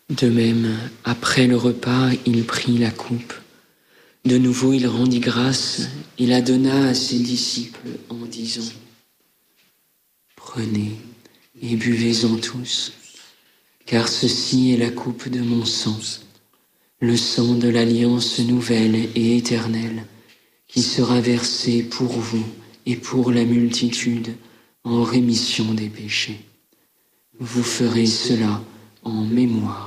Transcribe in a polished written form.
De même, après le repas, il prit la coupe. De nouveau, il rendit grâce et la donna à ses disciples en disant : « Prenez et buvez-en tous, car ceci est la coupe de mon sang, le sang de l'alliance nouvelle et éternelle, qui sera versé pour vous et pour la multitude en rémission des péchés. Vous ferez cela en mémoire de moi. »